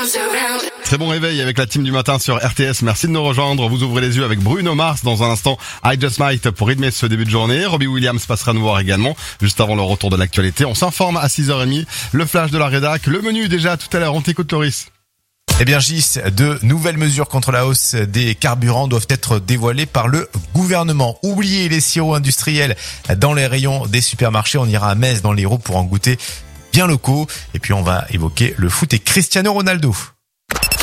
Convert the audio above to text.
Très bon réveil avec la team du matin sur RTS. Merci de nous rejoindre. Vous ouvrez les yeux avec Bruno Mars dans un instant. I Just Might pour rythmer ce début de journée. Robbie Williams passera nous voir également juste avant le retour de l'actualité. On s'informe à 6h30. Le flash de la rédac. Le menu déjà tout à l'heure. On t'écoute, Loris. Eh bien, Gis, de nouvelles mesures contre la hausse des carburants doivent être dévoilées par le gouvernement. Oubliez les sirops industriels dans les rayons des supermarchés. On ira à Metz dans l'Hérault pour en goûter bien locaux. Et puis, on va évoquer le foot et Cristiano Ronaldo.